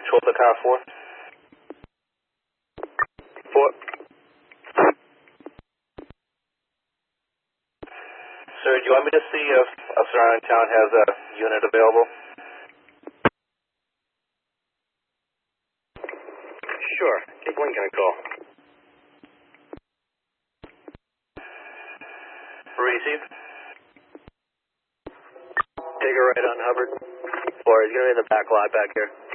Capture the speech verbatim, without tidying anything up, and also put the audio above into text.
Control the car four. Four. Sir, do you want me to see if a surrounding town has a unit available? Sure. Take Lincoln a call. Receive. Take a right on Hubbard. Four, he's going to be in the back lot back here.